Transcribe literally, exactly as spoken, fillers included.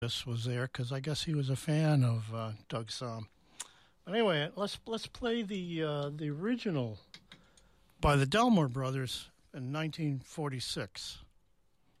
this was there because I guess he was a fan of uh, Doug Sahm. But anyway, let's let's play the uh, the original by the Delmore Brothers in nineteen forty-six.